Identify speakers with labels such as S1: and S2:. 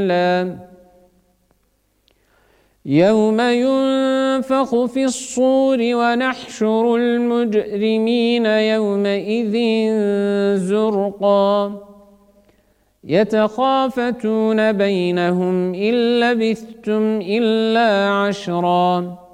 S1: يوم ينفخ في الصور ونحشر المجرمين يومئذ زرقا يتخافتون بينهم إن لبثتم إلا عشرا